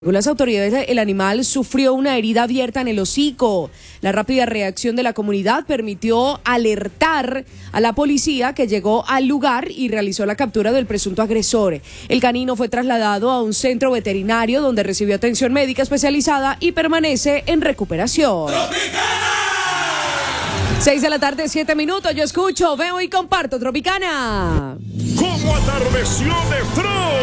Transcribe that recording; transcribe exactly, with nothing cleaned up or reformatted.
Según las autoridades, el animal sufrió una herida abierta en el hocico. La rápida reacción de la comunidad permitió alertar a la policía, que llegó al lugar y realizó la captura del presunto agresor. El canino fue trasladado a un centro veterinario donde recibió atención médica especializada y permanece en recuperación. ¡Tropicana! Seis de la tarde, siete minutos. Yo escucho, veo y comparto Tropicana. ¿Cómo atardeció de frío?